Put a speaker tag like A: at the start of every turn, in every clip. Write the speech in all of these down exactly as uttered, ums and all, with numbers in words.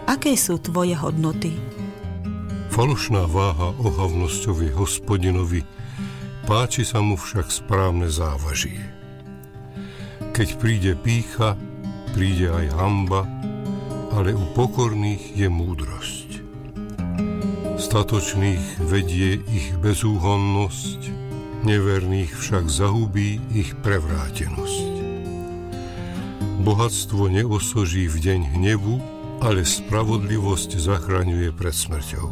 A: Aké sú tvoje hodnoty?
B: Falošná váha ohavnosťovi Hospodinovi, páči sa mu však správne závažie. Keď príde pýcha, príde aj hanba, ale u pokorných je múdrosť. Statočných vedie ich bezúhonnosť, neverných však zahubí ich prevrátenosť. Bohatstvo neosoží v deň hnevu, ale spravodlivosť zachraňuje pred smrťou.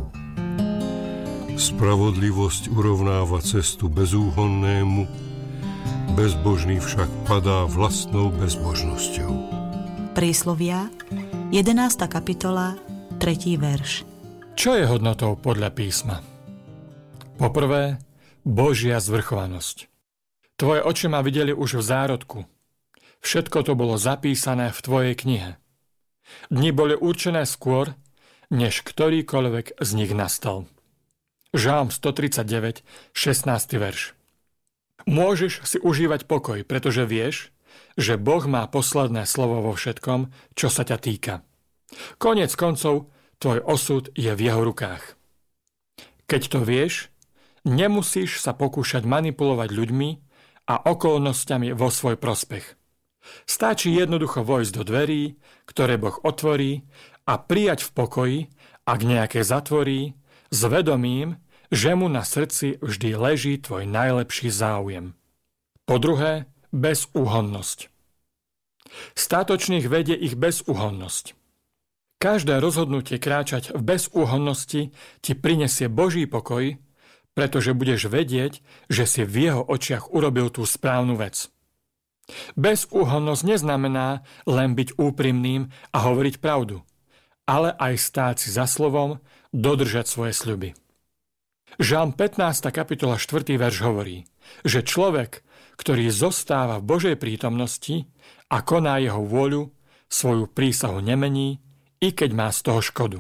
B: Spravodlivosť urovnáva cestu bezúhonnému, bezbožný však padá vlastnou bezbožnosťou.
A: Príslovia, jedenásta kapitola, tretí verš.
C: Čo je hodnotou podľa písma? Poprvé, Božia zvrchovanosť. Tvoje oči ma videli už v zárodku. Všetko to bolo zapísané v tvojej knihe. Dni boli určené skôr, než ktorýkoľvek z nich nastal. Žalm stotridsaťdeväť, šestnásty verš. Môžeš si užívať pokoj, pretože vieš, že Boh má posledné slovo vo všetkom, čo sa ťa týka. Koniec koncov, tvoj osud je v jeho rukách. Keď to vieš, nemusíš sa pokúšať manipulovať ľuďmi a okolnostiami vo svoj prospech. Stačí jednoducho vojsť do dverí, ktoré Boh otvorí, a prijať v pokoji, ak nejaké zatvorí, s vedomím, že mu na srdci vždy leží tvoj najlepší záujem. Po druhé, bezúhonnosť. Statočných vedie ich bezúhonnosť. Každé rozhodnutie kráčať v bezúhonnosti ti prinesie Boží pokoj, pretože budeš vedieť, že si v jeho očiach urobil tú správnu vec. Bezúhonnosť neznamená len byť úprimným a hovoriť pravdu, ale aj stáť si za slovom, dodržať svoje sľuby. Žalm pätnásta kapitola štvrtý verš hovorí, že človek, ktorý zostáva v Božej prítomnosti a koná jeho vôľu, svoju prísahu nemení, i keď má z toho škodu.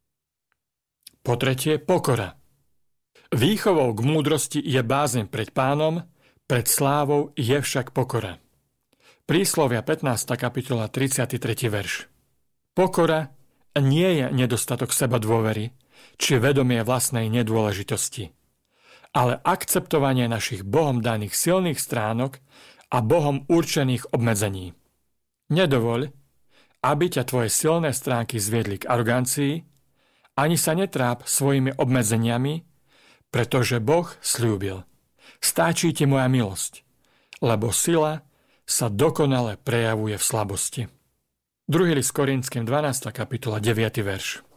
C: Po tretie, pokora. Výchovou k múdrosti je bázeň pred Pánom, pred slávou je však pokora. Príslovia pätnásta kapitola tridsiaty tretí verš. Pokora nie je nedostatok seba dôvery, či vedomie vlastnej nedôležitosti, ale akceptovanie našich Bohom daných silných stránok a Bohom určených obmedzení. Nedovoľ, aby ťa tvoje silné stránky zviedli k arogancii, ani sa netráp svojimi obmedzeniami, pretože Boh sľúbil. Stáčí ti moja milosť, lebo sila sa dokonale prejavuje v slabosti. Druhý list Korinským dvanásta kapitola deviaty verš.